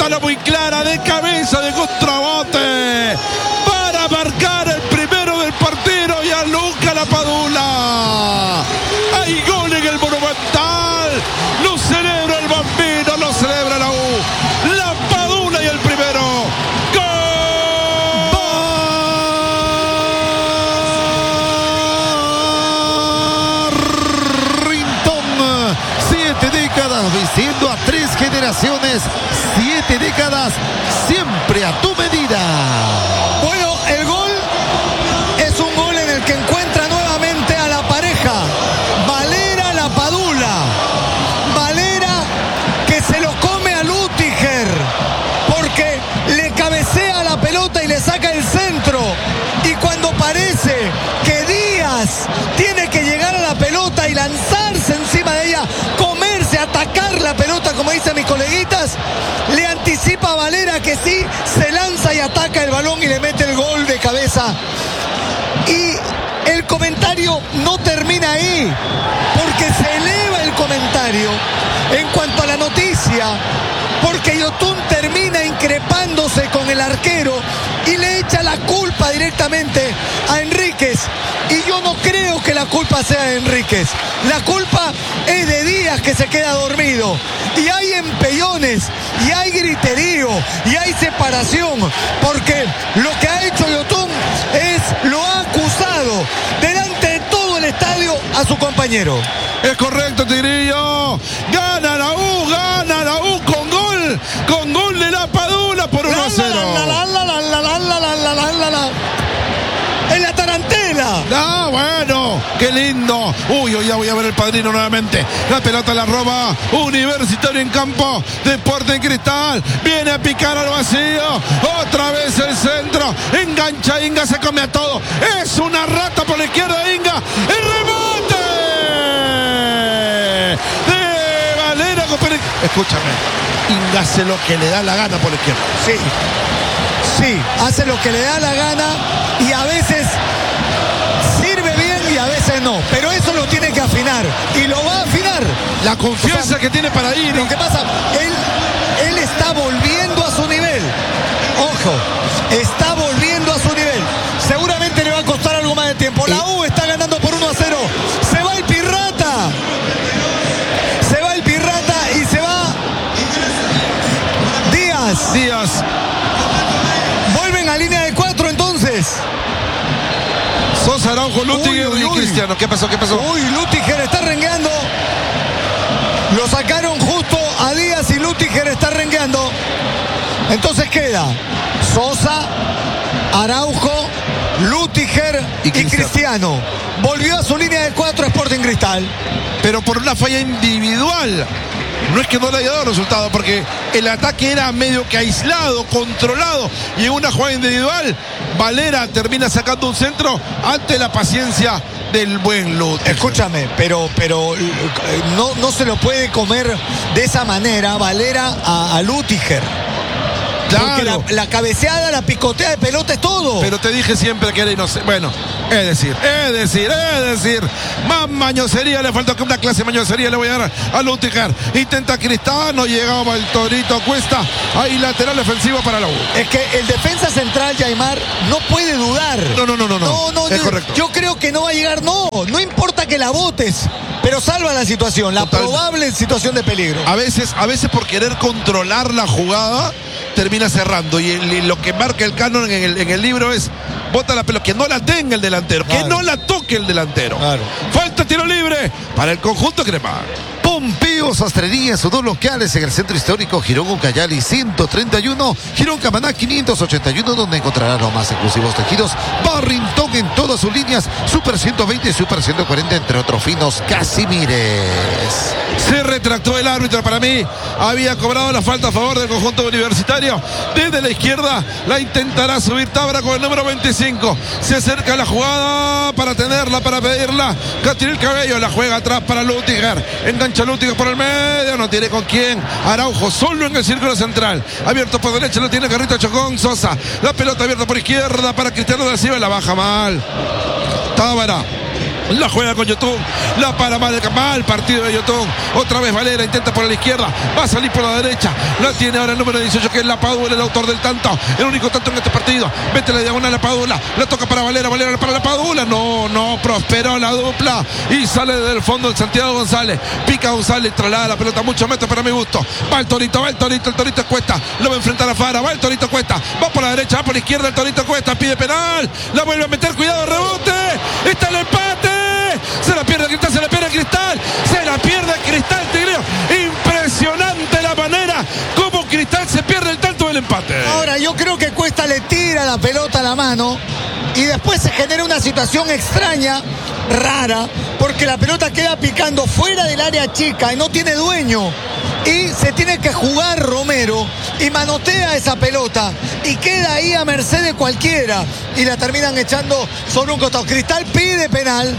pelota muy clara de cabeza de contrabote para marcar el primero del partido y a Luca Lapadula. Hay gol en el Monumental. Lo celebra el Bambino, lo celebra la U. Lapadula y el primero. Barrington, 7 décadas venciendo a 3 generaciones, 7 décadas siempre a tu medida. Bueno, el gol es un gol en el que encuentra nuevamente a la pareja Valera Lapadula. Valera que se lo come a Lütticher porque le cabecea la pelota y le saca el centro, y cuando parece que Díaz tiene que llegar a la pelota y lanzarse encima de ella, comerse, atacar la pelota, como dicen mis coleguitas, le anticipa a Valera, que sí se lanza y ataca el balón y le mete el gol de cabeza. Y el comentario no termina ahí, porque se eleva el comentario en cuanto a la noticia, porque Yotún termina increpándose con el arquero y le echa la culpa directamente a Enríquez. Y yo no creo que la culpa sea de Enríquez. La culpa es de Díaz, que se queda dormido. Y hay empellones, y hay griterío, y hay separación, porque lo que ha hecho Yotún lo ha acusado delante de todo el estadio a su compañero. Es correcto, Tigrillo. Gana la U con gol de Lapadula por 1-0. En la tarantela. Ah, bueno, qué lindo. Uy, ya voy a ver el Padrino nuevamente. La pelota la roba Universitario en campo. Deportes Cristal. Viene a picar al vacío. Otra vez el centro. Engancha Inga, se come a todo. Es una rata por la izquierda, Inga. ¡El rebote! De Valera. Escúchame. Inga hace lo que le da la gana por la izquierda. Sí, hace lo que le da la gana y a veces sirve bien y a veces no. Pero eso lo tiene que afinar y lo va a afinar. La confianza que tiene para ir. Lo que pasa, él está volviendo a su nivel. Ojo, está volviendo a su nivel. Seguramente le va a costar algo más de tiempo. La U está ganando por 1-0. Se va el Pirrata. Se va el Pirrata y se va Díaz. Vuelven a línea de 4 entonces. Sosa, Araujo, Lütticher y Cristiano. ¿Qué pasó? Uy, Lütticher está rengueando. Lo sacaron justo a Díaz y Lütticher está rengueando. Entonces queda Sosa, Araujo, Lütticher y Cristiano. Volvió a su línea de 4 Sporting Cristal. Pero por una falla individual. No es que no le haya dado resultado, porque el ataque era medio que aislado, controlado, y en una jugada individual Valera termina sacando un centro ante la paciencia del buen Lütticher. Escúchame, pero no se lo puede comer de esa manera Valera a Lütticher. Claro. Porque la cabeceada, la picotea de pelota es todo. Pero te dije siempre que era inocente. Bueno, es decir. Más mañosería, le falta que una clase de mañosería le voy a dar a Lütticher. Intenta Cristiano, llegaba el Torito Cuesta. Ahí lateral ofensivo para la U. Es que el defensa central, Yaimar, no puede dudar. No. Es correcto. Yo creo que no va a llegar, no importa que la botes, pero salva la situación, la probable situación de peligro. A veces por querer controlar la jugada termina cerrando, y lo que marca el canon en el libro es: bota la pelota, que no la tenga el delantero, claro, que no la toque el delantero. Claro. Falta tiro libre para el conjunto crema. Pompeo Sastrería, sus 2 locales en el centro histórico Girón Ucayali 131, Girón Camaná 581, donde encontrará los más exclusivos tejidos Barrington en todas sus líneas, Super 120 y Super 140, entre otros finos Casimires. Se retractó el árbitro. Para mí había cobrado la falta a favor del conjunto universitario. Desde la izquierda la intentará subir Tábara con el número 25. Se acerca a la jugada para tenerla, para pedirla. Catiril Cabello la juega atrás para Lütticher. Engancha Lütticher por el medio, no tiene con quién. Araujo solo en el círculo central. Abierto por derecha, lo tiene Carrito Chocón. Sosa, la pelota abierta por izquierda para Cristiano da Silva, la baja mal. Tábara La juega con Yotun, la para mal partido de Yotun. Otra vez Valera intenta por la izquierda, va a salir por la derecha. La tiene ahora el número 18, que es la Padula, el autor del tanto. El único tanto en este partido. Vete la diagonal a la Padula, la toca para Valera, Valera para la Padula. No prosperó la dupla y sale del fondo el Santiago González. Pica González, traslada la pelota mucho metros para mi gusto. Va el Torito Cuesta. Lo va a enfrentar a Fara, va el Torito Cuesta. Va por la derecha, va por la izquierda el Torito Cuesta. Pide penal, la vuelve a meter, cuidado, rebote. Está el empate. Se la pierde Cristal, se la pierde Cristal, Tigrillo. Impresionante la manera como Cristal se pierde el tanto del empate. Ahora, yo creo que Cuesta le tira la pelota a la mano y después se genera una situación extraña, rara, porque la pelota queda picando fuera del área chica y no tiene dueño. Y se tiene que jugar Romero y manotea esa pelota y queda ahí a merced de cualquiera y la terminan echando sobre un costado. Cristal pide penal.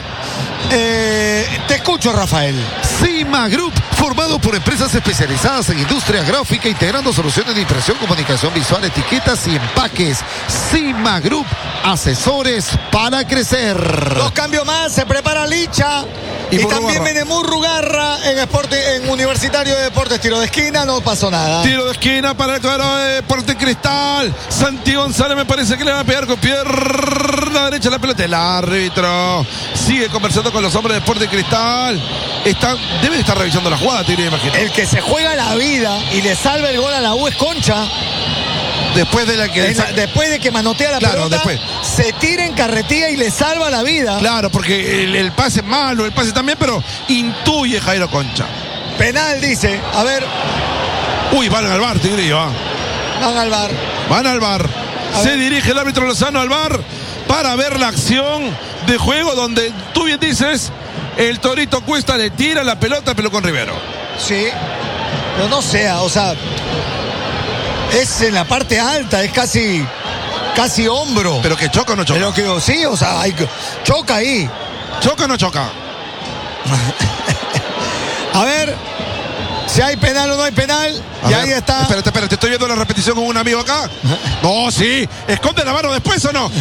Te escucho, Rafael. Cima Group, formado por empresas especializadas en industria gráfica, integrando soluciones de impresión, comunicación visual, etiquetas y empaques. Cima Group, asesores para crecer. 2 cambios más, se prepara Licha. Y también viene Murrugarra en Universitario de Deportes. Tiro de esquina, no pasó nada. Tiro de esquina para el cuadro de Deportes Cristal. Santi González me parece que le va a pegar con pierna derecha la pelota. El árbitro sigue conversando con los hombres de Deportes Cristal. Debe estar revisando la jugada, Tigre, imagino. El que se juega la vida y le salva el gol a la U es Concha. Después de que manotea la pelota, se tira en carretilla y le salva la vida. Claro, porque el pase es malo, el pase también, pero intuye Jairo Concha. Penal, dice. A ver. Uy, van al VAR, Tigrillo. Van al VAR. Se dirige el árbitro Lozano al VAR para ver la acción de juego donde tú bien dices, el Torito Cuesta le tira la pelota, pero con Rivero. Sí, pero no sea, o sea, es en la parte alta, es casi hombro. ¿Pero que choca o no choca? Pero que sí, o sea, choca ahí. ¿Choca o no choca? A ver si hay penal o no hay penal. Y ahí está. Espérate, estoy viendo la repetición con un amigo acá. No, sí. ¿Esconde la mano después o no?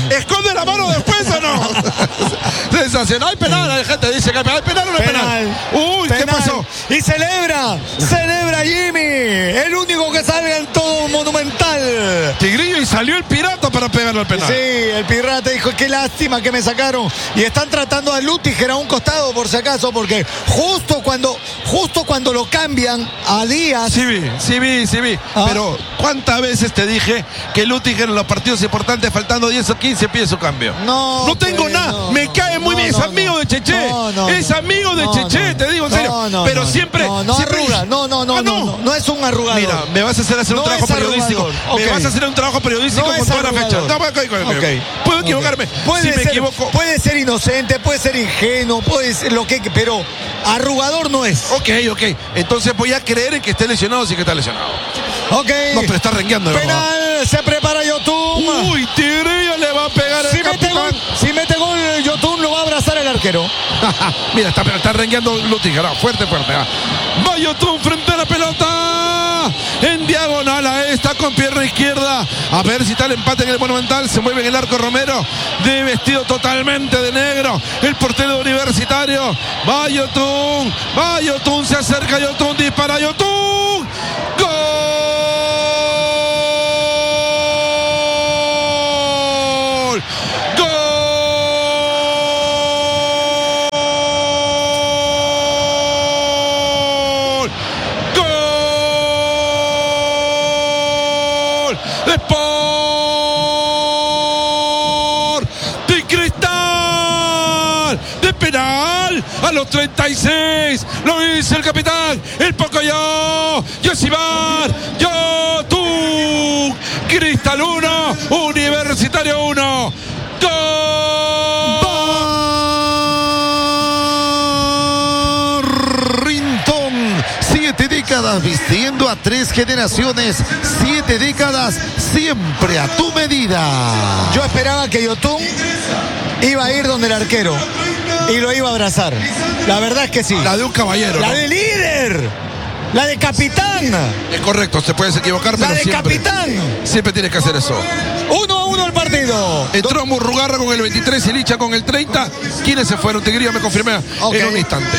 Sensacional. ¿Hay penal? La gente dice que hay penal o no hay penal. Uy, ¿qué pasó? Y celebra Jimmy. El único que salga en todo Monumental. Tigrillo, y salió el pirata para pegarle al penal. Sí, el pirata dijo, qué lástima que me sacaron. Y están tratando a Lutiger a un costado por si acaso, porque justo cuando lo cambian a Díaz. Sí vi. Pero ¿cuántas veces te dije que Lutiger en los partidos importantes, faltando 10 o 15, pide su cambio? No tengo nada. Me cae muy bien. Es amigo de Cheche. Es amigo de Cheche, te digo en serio. Pero siempre. No arruga. No es un arrugador. Mira, me vas a hacer un trabajo periodístico. Okay. Me vas a hacer un trabajo periodístico con toda la fecha. Puedo equivocarme. Puede ser inocente, puede ser ingenuo, puede ser lo que, pero arrugador no es. Ok. Entonces voy a creer en que esté lesionado, sí que está lesionado. Ok. No, pero está rengueando. Penal, se prepara Yotun. Uy, Tigrillo le va a pegar el capitán. Si mete gol Yotun, lo va a abrazar el arquero. Mira, está rengueando Lutiger. Fuerte. Va Yotun frente a la pelota. En diagonal a esta con pierna izquierda. A ver si está el empate en el Monumental. Se mueve en el arco Romero, de vestido totalmente de negro. El portero Universitario. Va Yotun, se acerca Yotun, dispara Yotun. ¡Gol! De Cristal, de penal a los 36, lo dice el capitán, el Pocoyo, Yosibar, Yotun, Cristal 1, Universitario 1, vistiendo a 3 generaciones, 7 décadas, siempre a tu medida. Yo esperaba que Yotun iba a ir donde el arquero y lo iba a abrazar. La verdad es que sí. La de un caballero. La de líder. La de capitán. Es correcto, te puedes equivocar, La pero de siempre, capitán. siempre tienes que hacer eso. 1-1 el partido. Entró Murrugarra con el 23 y Licha con el 30. ¿Quiénes se fueron? Tigrillo me confirmé en un instante.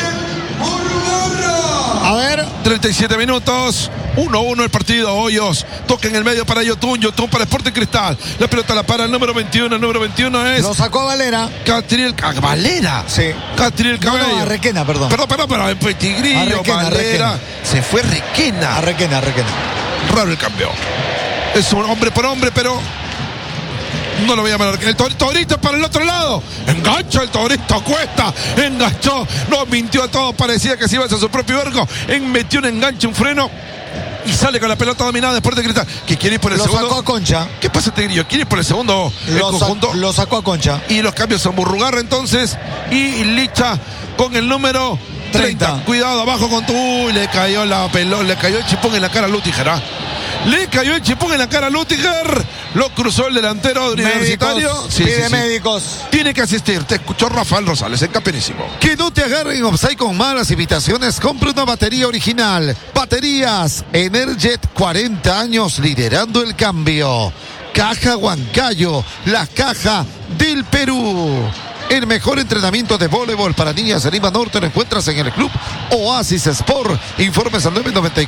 A ver. 37 minutos. 1-1 el partido. Hoyos toca en el medio para Yotun. Yotun para Sporting Cristal. La pelota la para el número 21. El número 21 es. Lo sacó a Valera. Catriel. ¿Valera? Sí. Catriel Cabello. No, a Requena, perdón. Perdón, pues Tigrillo, Requena, Valera. Requena. Se fue Requena. A Requena. Raro el cambio. Es un hombre por hombre, pero no lo voy a llamar. El Torito para el otro lado. Engancha el Torito, Cuesta. Enganchó. No mintió a todos. Parecía que se iba hacia su propio arco. Metió un enganche, un freno. Y sale con la pelota dominada después de Cristal. Que quiere ir por el segundo. Lo sacó a Concha. ¿Qué pasa, Tigrillo? ¿Quiere ir por el segundo? El conjunto. Lo sacó a Concha. Y los cambios son Burrugarra entonces. Y Licha con el número 30. Cuidado abajo con tu. Le cayó la pelota. Le cayó el chipón en la cara a Lutiger. Le cayó el chipón en la cara a Lutiger. Lo cruzó el delantero Universitario. Pide médicos. Tiene que asistir. Te escuchó Rafael Rosales en Campeonísimo. Que no te agarren offside con malas invitaciones. Compra una batería original. Baterías Energet, 40 años liderando el cambio. Caja Huancayo, la caja del Perú. El mejor entrenamiento de voleibol para niñas en Lima Norte lo encuentras en el Club Oasis Sport. Informes al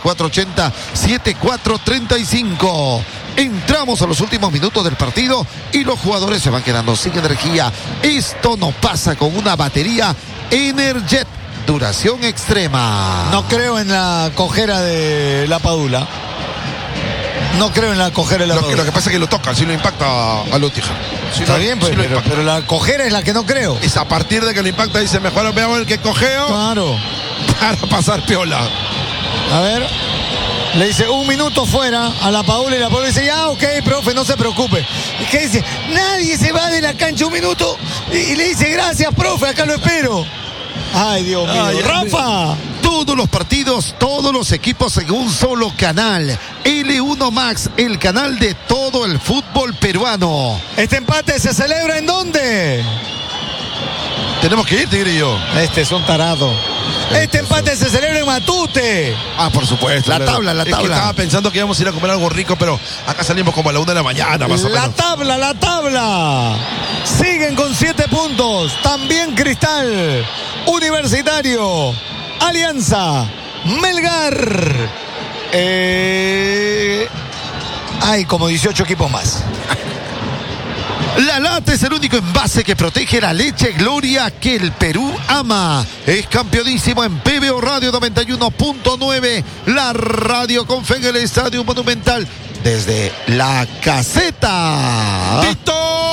994-80-7435. Entramos a los últimos minutos del partido y los jugadores se van quedando sin energía. Esto no pasa con una batería Energet. Duración extrema. No creo en la cojera de la Padula. No creo en la cojera de la Padula. Lo que pasa es que lo toca, si lo impacta a Lutiger. Está bien, pues, pero la cojera es la que no creo. Es a partir de que lo impacta, dice, mejor veamos el que cojeo. Claro. Para pasar piola. A ver. Le dice 1 minuto fuera a la Padula y la Padula dice, ya, ok, profe, no se preocupe. ¿Y qué dice? Nadie se va de la cancha 1 minuto. Y le dice, gracias, profe, acá lo espero. Ay, Dios mío. Ay, Rafa. Todos los partidos, todos los equipos en un solo canal. L1 Max, el canal de todo el fútbol peruano. ¿Este empate se celebra en dónde? Tenemos que ir, Tigrillo. Este es un tarado. Este empate se celebra en Matute. Ah, por supuesto. La tabla. Es que estaba pensando que íbamos a ir a comer algo rico, pero acá salimos como a la 1 de la mañana, más o menos. La tabla. Siguen con 7 puntos. También Cristal, Universitario, Alianza, Melgar. Hay como 18 equipos más. La Lata es el único envase que protege la leche Gloria que el Perú ama. Es campeonísimo en PBO Radio 91.9. La radio con fe en el Estadio Monumental desde la caseta. ¡Tito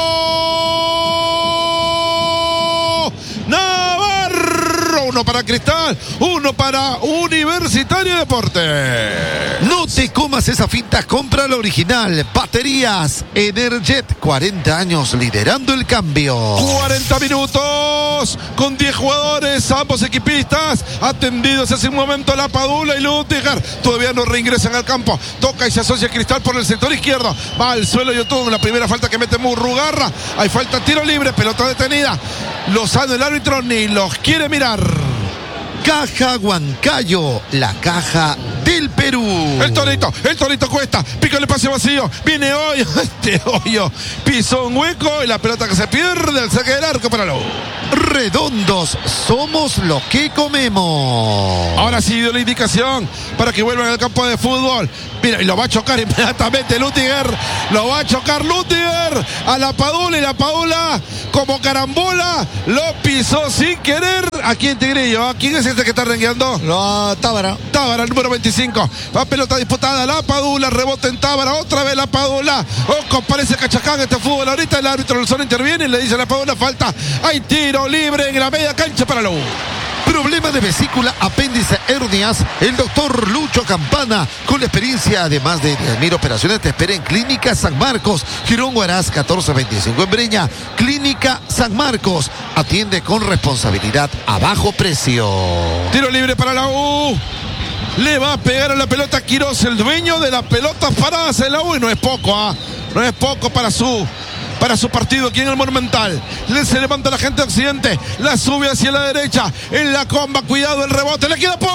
Navarro! 1 para Cristal, 1 para Universitario Deporte. No te comas esa finta, compra la original. Baterías Energet, 40 años liderando el cambio. 40 minutos con 10 jugadores, ambos equipistas atendidos hace un momento la Padula y Lutiger. Todavía no reingresan al campo. Toca y se asocia Cristal por el sector izquierdo. Va al suelo Yotun, la primera falta que mete Murrugarra. Hay falta, tiro libre, pelota detenida. Lozano, el árbitro, ni los quiere mirar. Caja Huancayo, la caja del Perú. El Torito Cuesta, pica el pase vacío, viene Hoyo, Hoyo pisó un hueco y la pelota que se pierde al saque del arco para Lobo. Redondos, somos lo que comemos. Ahora sí dio la indicación para que vuelvan al campo de fútbol. Mira, y lo va a chocar inmediatamente Lutiger. Lo va a chocar Lutiger a la Padula y la Padula como carambola lo pisó sin querer. ¿A quién, Tigrillo? ¿A quién es este que está rengueando? Tábara. Tábara, el número 25. Va pelota disputada, la Padula, rebote en Tábara, otra vez la Padula. Ojo, parece cachacán este fútbol. Ahorita el árbitro Lozano interviene y le dice a la Padula, falta. Hay tiro libre en la media cancha para la U. Problema de vesícula, apéndice, hernias. El doctor Lucho Campana, con la experiencia de más de 10.000 operaciones, te espera en Clínica San Marcos, Girón Huaraz 1425 en Breña. Clínica San Marcos, atiende con responsabilidad a bajo precio. Tiro libre para la U. Le va a pegar a la pelota Quiroz, el dueño de las pelotas paradas en la U. Y no es poco, no es poco para para su partido aquí en el Monumental. Se levanta la gente de Occidente, la sube hacia la derecha, en la comba, cuidado el rebote, le queda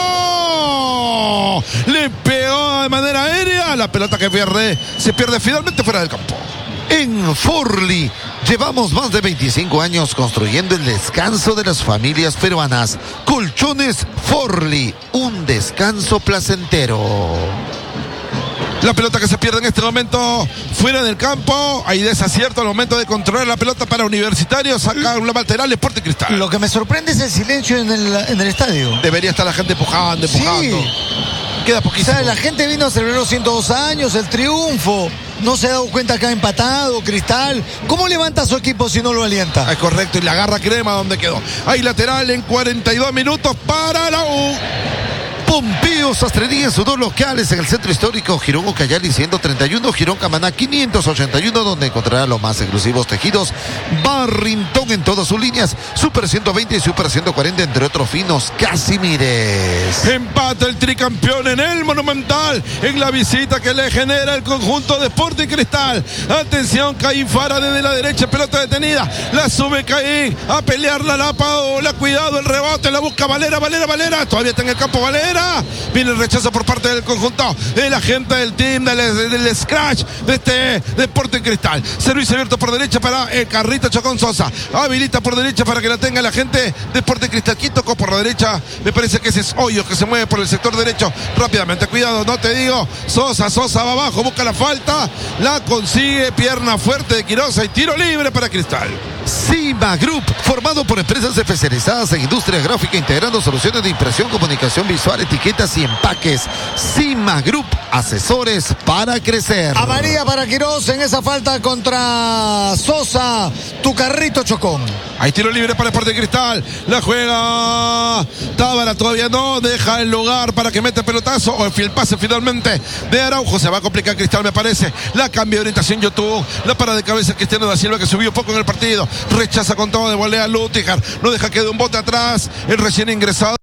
Polo. Le pegó de manera aérea, la pelota que se pierde finalmente fuera del campo. En Forli llevamos más de 25 años construyendo el descanso de las familias peruanas. Colchones Forli, un descanso placentero. La pelota que se pierde en este momento fuera del campo. Hay desacierto al momento de controlar la pelota para Universitario. Sacar una lateral Sporting Cristal. Lo que me sorprende es el silencio en el estadio. Debería estar la gente empujando. Sí. Queda poquísimo. O sea, la gente vino a celebrar los 102 años, el triunfo. No se ha dado cuenta que ha empatado Cristal. ¿Cómo levanta a su equipo si no lo alienta? Es correcto, y la agarra Crema donde quedó. Hay lateral en 42 minutos para la U. Pompeo Sastrería en sus dos locales en el centro histórico Girón Ucayali 131, Girón Camaná 581, donde encontrará los más exclusivos tejidos Barrington en todas sus líneas, Super 120 y Super 140, entre otros finos Casimires. Empata el tricampeón en el Monumental, en la visita que le genera el conjunto de Sporting Cristal. Atención, Caín Fara desde la derecha, pelota detenida, la sube Caín, a pelearla la Paola, cuidado el rebote, la busca Valera, todavía está en el campo Valera. Viene el rechazo por parte del conjunto de la gente del team, del scratch de Sporting Cristal. Servicio abierto por derecha para el Carrito Chocón Sosa. Habilita por derecha para que la tenga la gente de Sporting Cristal. Aquí tocó por la derecha. Me parece que ese es Hoyos que se mueve por el sector derecho rápidamente. Cuidado, no te digo. Sosa va abajo, busca la falta. La consigue, pierna fuerte de Quiroz y tiro libre para Cristal. Cima Group, formado por empresas especializadas en industria gráfica, integrando soluciones de impresión, comunicación visual, etiquetas y empaques. Cima Group, asesores para crecer. Amarilla para Quiroz en esa falta contra Sosa. Tu Carrito Chocón. Hay tiro libre para Sporting Cristal. La juega Tábara, todavía no. Deja el lugar para que mete pelotazo. O el pase finalmente de Araujo. Se va a complicar Cristal, me parece. La cambio de orientación YouTube. La para de cabeza Cristiano da Silva, que subió poco en el partido. Rechaza con todo de volea Lutiger. No deja que dé un bote atrás. El recién ingresado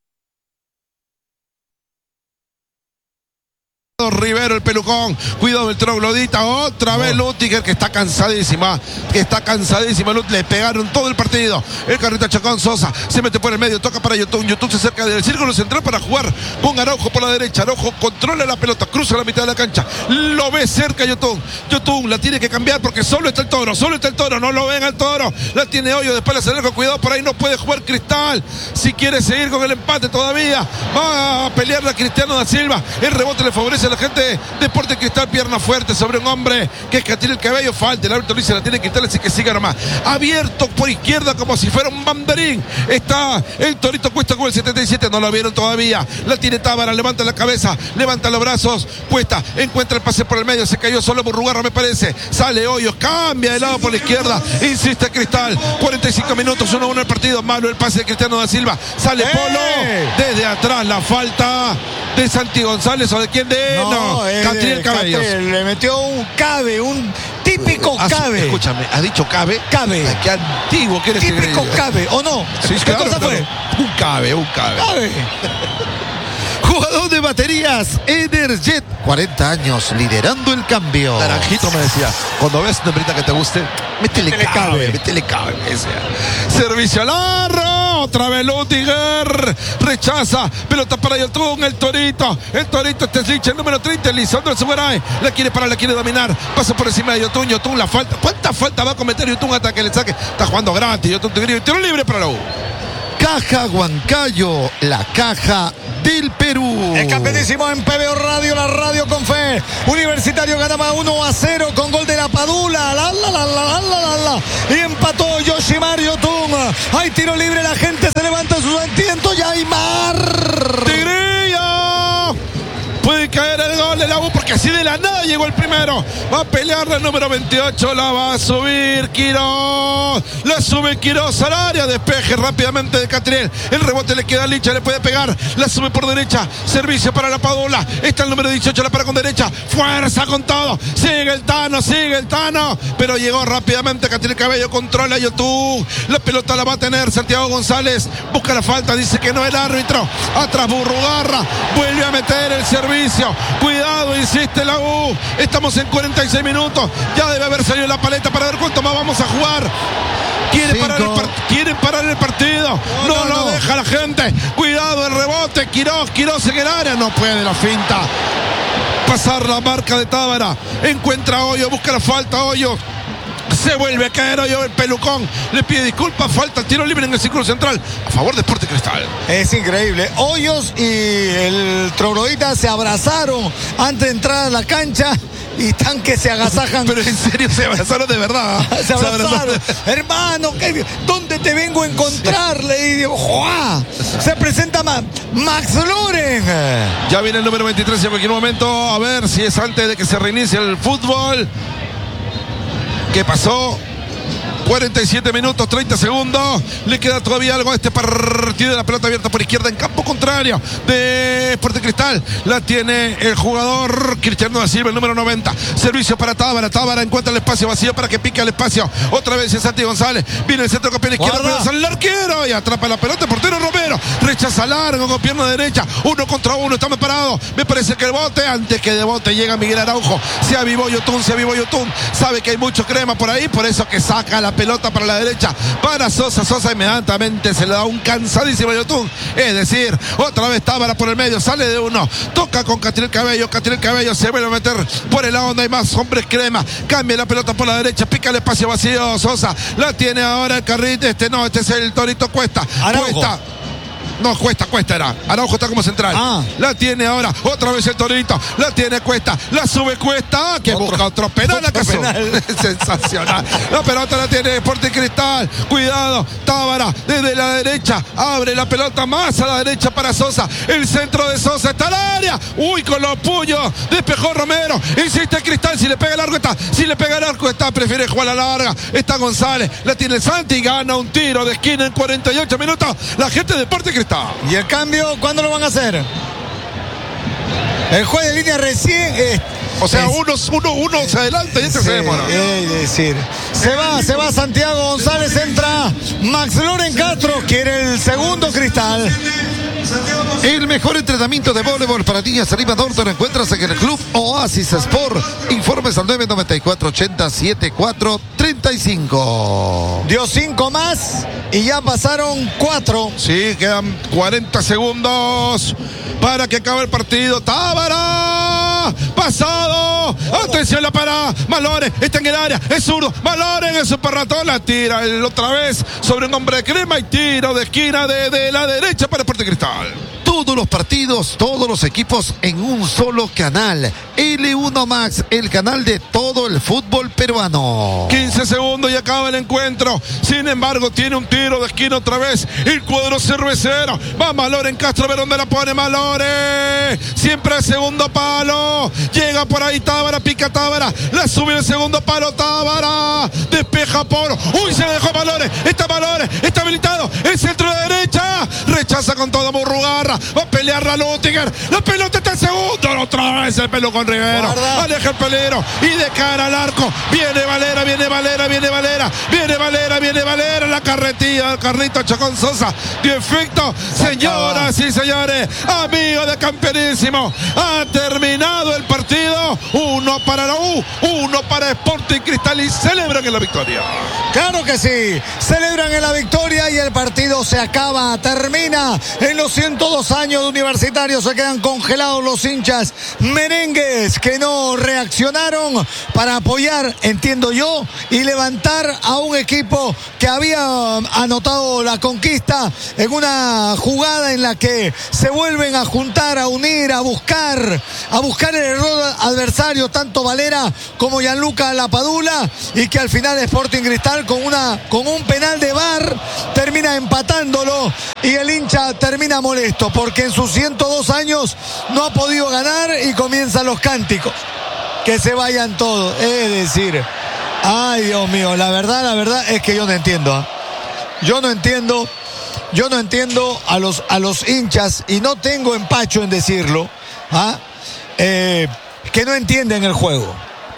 Rivero, el pelucón, cuidado del troglodita, otra vez Lutiger, que está cansadísima, le pegaron todo el partido. El Carrito Chocón Sosa se mete por el medio, toca para YouTube se acerca del círculo central para jugar con Araujo por la derecha. Araujo controla la pelota, cruza la mitad de la cancha, lo ve cerca YouTube la tiene que cambiar porque solo está el toro, no lo ven al toro, la tiene Hoyo, después la acerca, cuidado, por ahí no puede jugar Cristal, si quiere seguir con el empate todavía, va a pelear a Cristiano da Silva, el rebote le favorece a la gente de Sporting Cristal, pierna fuerte sobre un hombre que es Catil el cabello, falta, el árbitro dice la tiene Cristal, así que siga nomás, abierto por izquierda como si fuera un banderín, está el Torito Cuesta con el 77, no lo vieron todavía, la tiene Tábara, levanta la cabeza, levanta los brazos, Cuesta, encuentra el pase por el medio, se cayó solo Burrugarra me parece, sale Hoyos, cambia de lado por la izquierda, insiste Cristal, 45 minutos, 1-1 el partido, malo el pase de Cristiano da Silva, sale Polo, desde atrás la falta de Santi González o de quién Catriel Cabellos. Le metió un cabe, un típico cabe. Escúchame, ¿ha dicho cabe? Cabe. Ay, qué antiguo que eres. Típico cabe, ¿o no? Sí, ¿Qué claro, cosa fue? Un cabe. Cabe. Jugador de baterías, Energet, 40 años, liderando el cambio. Naranjito me decía, cuando ves una brita que te guste, métele cabe, me decía. Servicio al arro, otra vez Lutiger, rechaza, pelota para Yotun, el Torito este es el número 30, Lisandro Sugaray, la quiere parar, la quiere dominar, pasa por encima de Yotun, la falta, ¿cuánta falta va a cometer Yotun hasta que le saque? Está jugando gratis, Yotun tiro libre para la U. Caja Huancayo, la caja del Perú. El campeonísimo en PBO Radio, la radio con fe. Universitario ganaba 1-0 con gol de la Padula. Y empató Yoshimar Yotun. Hay tiro libre, la gente se levanta en su asiento. Yaimar. ¡Tigrillo! Puede caer el gol de la U porque así de la nada llegó el primero. Va a pelear el número 28. La va a subir Quiroz. La sube Quiroz al área. Despeje rápidamente de Catriel. El rebote le queda a Licha. Le puede pegar. La sube por derecha. Servicio para la Padula. Está el número 18. La para con derecha. Fuerza con todo. Sigue el Tano. Pero llegó rápidamente Catriel Cabello. Controla a YouTube. La pelota la va a tener Santiago González. Busca la falta. Dice que no el árbitro. Atrás Burrugarra. Vuelve a meter el servicio. Cuida Cuidado, insiste la U. Estamos en 46 minutos. Ya debe haber salido la paleta para ver cuánto más vamos a jugar. Quieren parar el partido. No lo deja la gente. Cuidado el rebote. Quirós en el área. No puede la finta. Pasar la marca de Tábara. Encuentra a Hoyo. Busca la falta Hoyo. Se vuelve a caer Hoyo, el pelucón. Le pide disculpas. Falta tiro libre en el círculo central. A favor de Sporting Cristal. Es increíble. Hoyos y el Troglodita se abrazaron antes de entrar a la cancha. Y están que se agasajan. Pero en serio, se abrazaron de verdad. Se abrazaron. Hermano, ¿dónde te vengo a encontrar? Le digo, ¡juá! Se presenta Max Loren. Ya viene el número 23 en cualquier momento. A ver si es antes de que se reinicie el fútbol. ¿Qué pasó? 47 minutos, 30 segundos. Le queda todavía algo a este partido. De la pelota abierta por izquierda en campo contrario de Sporting Cristal. La tiene el jugador Cristiano da Silva, el número 90. Servicio para Tábara. Tábara encuentra el espacio vacío para que pique el espacio. Otra vez es Santi González. Viene el centro campeón izquierdo. Sale el arquero y atrapa la pelota. El portero Romero. Rechaza largo con pierna derecha. 1 contra 1. Estamos parados. Me parece que el bote. Antes que de bote llega Miguel Araujo. Se avivó Yotun. Sabe que hay mucho crema por ahí. Por eso que saca la pelota para la derecha para Sosa. Sosa inmediatamente se le da un cansadísimo Yotun. Es decir, otra vez Tábara por el medio, sale de uno, toca con Catriel Cabello se vuelve a meter por el lado donde hay más hombres crema, cambia la pelota por la derecha, pica el espacio vacío Sosa, la tiene ahora el carrito, este es el Torito Cuesta. Cuesta era. Araujo está como central. La tiene ahora. Otra vez el Torito. La tiene Cuesta. La sube Cuesta. Que busca otro penal. Sensacional. La pelota la tiene Sporting Cristal. Cuidado. Tábara desde la derecha. Abre la pelota más a la derecha para Sosa. El centro de Sosa está al área. Uy, con los puños. Despejó Romero. Insiste Cristal. Si le pega el arco está. Prefiere jugar a la larga. Está González. La tiene Santi. Gana un tiro de esquina en 48 minutos. La gente de Sporting Cristal. ¿Y el cambio cuándo lo van a hacer? El juez de línea recién. Uno se adelanta y este se demora. Es decir, se va Santiago González, entra Max Loren Castro, quiere el segundo Cristal. El mejor entrenamiento de voleibol para niñas arriba Norte lo encuentras en el Club Oasis Sport. Informes al 994-80-74-35. Dio 5 más y ya pasaron 4. Sí, quedan 40 segundos para que acabe el partido. Tábara, pasado. Atención, la para. Malores está en el área. Es zurdo. Malores en el super ratón. La tira otra vez sobre un hombre de crema y tiro de esquina de la derecha para Sporting Cristal. Todos los partidos, todos los equipos en un solo canal. L1 Max, el canal de todo el fútbol peruano. 15 segundos y acaba el encuentro. Sin embargo, tiene un tiro de esquina otra vez. El cuadro cervecero. Va Malores en Castro, a ver dónde la pone Malores. Siempre al segundo palo. Llega por ahí Tábara, pica Tábara. La sube el segundo palo Tábara. Despeja Poro. Uy, se le dejó Malores. Está habilitado. El centro de derecha. Rechaza con toda Murrugarra. Va a pelear la Lutiger. La pelota está en segundo. Otra vez el pelo con Rivero. Aleja el peligro. Y de cara al arco. Viene Valera. La carretilla del carrito Chacón Sosa. Dio efecto. Señoras y señores. Amigos de Campeonísimo. Ha terminado el partido. 1 para la U. 1 para Sporting Cristal. Y celebran en la victoria. Claro que sí. Celebran en la victoria y el partido se acaba. Termina en los 102 años de Universitario. Se quedan congelados los hinchas merengues que no reaccionaron para apoyar, entiendo yo, y levantar a un equipo que había anotado la conquista en una jugada en la que se vuelven a juntar, a unir, a buscar el error adversario, tanto Valera como Gianluca Lapadula, y que al final Sporting Cristal con un penal de VAR termina empatándolo y el hincha termina molesto porque en sus 102 años no ha podido ganar y comienzan los cánticos. Que se vayan todos, es decir, ay Dios mío, la verdad es que yo no entiendo. Yo no entiendo a los hinchas y no tengo empacho en decirlo, que no entienden el juego.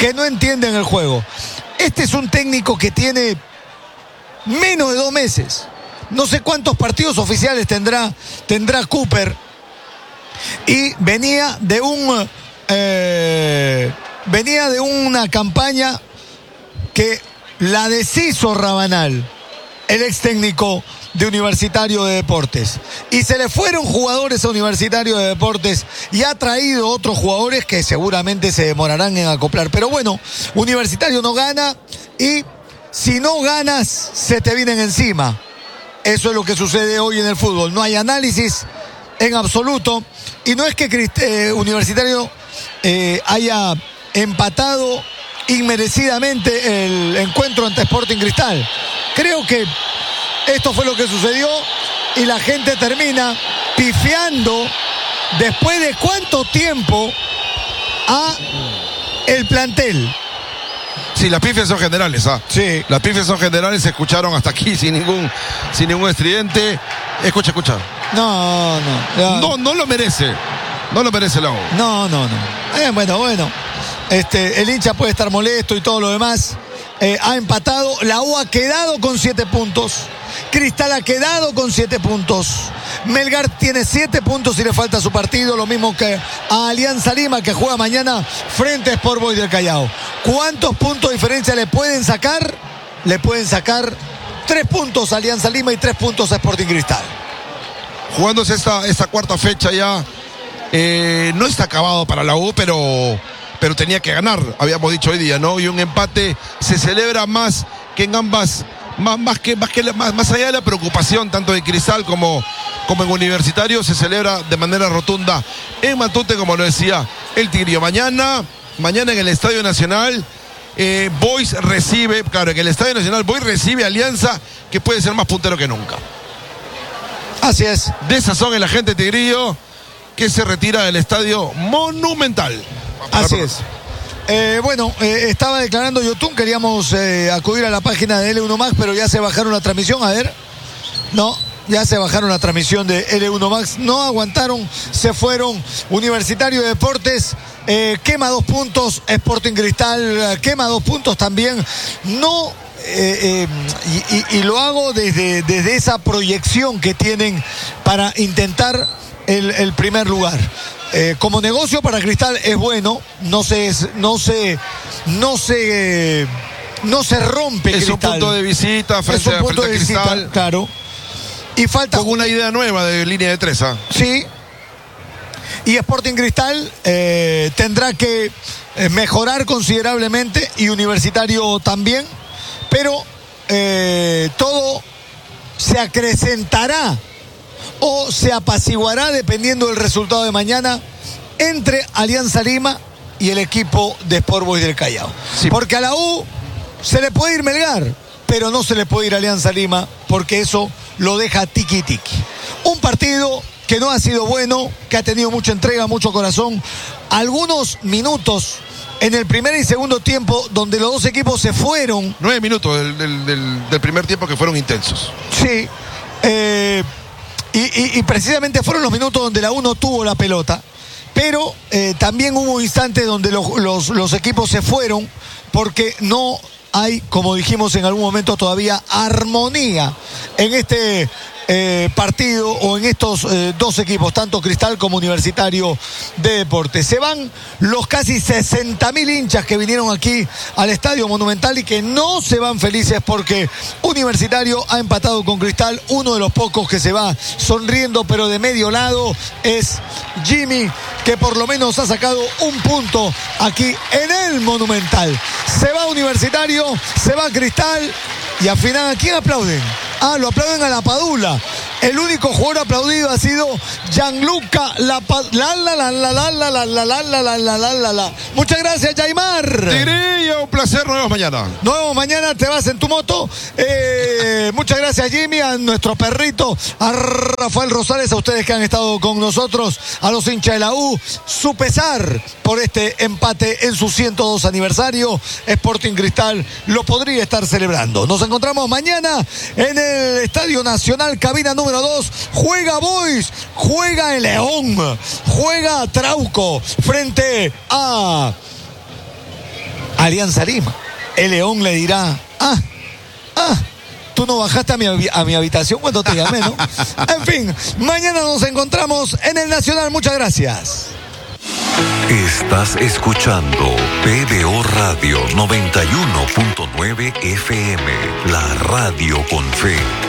Este es un técnico que tiene menos de 2 meses. No sé cuántos partidos oficiales tendrá Cooper. Y venía de un venía de una campaña que la deshizo Rabanal, el ex técnico de Universitario de Deportes, y se le fueron jugadores a Universitario de Deportes y ha traído otros jugadores que seguramente se demorarán en acoplar, pero bueno, Universitario no gana y si no ganas se te vienen encima. Eso es lo que sucede hoy en el fútbol, no hay análisis en absoluto, y no es que Universitario haya empatado inmerecidamente el encuentro ante Sporting Cristal. Creo que esto fue lo que sucedió y la gente termina pifiando después de cuánto tiempo a el plantel. Sí, las pifias son generales, Sí. Las pifias son generales, se escucharon hasta aquí sin ningún estridente. Escucha. No lo merece. No lo merece la U. No. Bueno. El hincha puede estar molesto y todo lo demás. Ha empatado. La U ha quedado con 7 puntos. Cristal ha quedado con 7 puntos. Melgar tiene 7 puntos y le falta su partido. Lo mismo que a Alianza Lima, que juega mañana frente a Sport Boys del Callao. ¿Cuántos puntos de diferencia le pueden sacar? Le pueden sacar 3 puntos a Alianza Lima y 3 puntos a Sporting Cristal. Jugándose esta cuarta fecha ya. No está acabado para la U, pero tenía que ganar, habíamos dicho hoy día, ¿no? Y un empate se celebra más que en ambas, más allá de la preocupación tanto de Cristal como en Universitario, se celebra de manera rotunda en Matute, como lo decía el Tigrillo. Mañana en el Estadio Nacional, Boys recibe, claro, en el Estadio Nacional Boys recibe Alianza, que puede ser más puntero que nunca. Así es. De esas son el agente Tigrillo, que se retira del Estadio Monumental. Así es. Estaba declarando Yotun, queríamos acudir a la página de L1 Max, pero ya se bajaron la transmisión, a ver. No, ya se bajaron la transmisión de L1 Max, no aguantaron, se fueron. Universitario de Deportes quema 2 puntos, Sporting Cristal quema 2 puntos también. No, y lo hago desde esa proyección que tienen para intentar el primer lugar. Como negocio para Cristal es bueno, no se rompe es Cristal. Un punto de visita frente a Cristal. Visita, claro. Y falta con una idea nueva de línea de 3. Sí. Y Sporting Cristal tendrá que mejorar considerablemente, y Universitario también, pero todo se acrecentará o se apaciguará dependiendo del resultado de mañana entre Alianza Lima y el equipo de Sport Boys del Callao. Sí. Porque a la U se le puede ir Melgar, pero no se le puede ir Alianza Lima, porque eso lo deja tiki-tiki. Un partido que no ha sido bueno, que ha tenido mucha entrega, mucho corazón. Algunos minutos en el primer y segundo tiempo donde los dos equipos se fueron. 9 minutos del primer tiempo que fueron intensos. Sí. Y precisamente fueron los minutos donde la U no tuvo la pelota, pero también hubo instantes donde los equipos se fueron porque no hay, como dijimos en algún momento, todavía armonía en este partido o en estos dos equipos, tanto Cristal como Universitario de Deportes. Se van los casi 60.000 hinchas que vinieron aquí al Estadio Monumental y que no se van felices porque Universitario ha empatado con Cristal. Uno de los pocos que se va sonriendo, pero de medio lado, es Jimmy, que por lo menos ha sacado un punto aquí en el Monumental. Se va Universitario, se va Cristal, y al final, ¿a quién aplauden? Lo aplauden a la Padula. El único jugador aplaudido ha sido Gianluca La. Muchas gracias, Yaimar. Tigrillo, un placer. Nos vemos mañana. Nos vemos mañana, te vas en tu moto. Muchas gracias, Jimmy, a nuestro perrito, a Rafael Rosales, a ustedes que han estado con nosotros, a los hinchas de la U. Su pesar por este empate en su 102 aniversario. Sporting Cristal lo podría estar celebrando. Nos encontramos mañana en el Estadio Nacional, cabina número 2. Juega Boys, juega el León, juega Trauco frente a Alianza Lima. El León le dirá: tú no bajaste a mi habitación cuando te llamé, ¿no? En fin, mañana nos encontramos en el Nacional. Muchas gracias. Estás escuchando PBO Radio 91.9 FM, la radio con fe.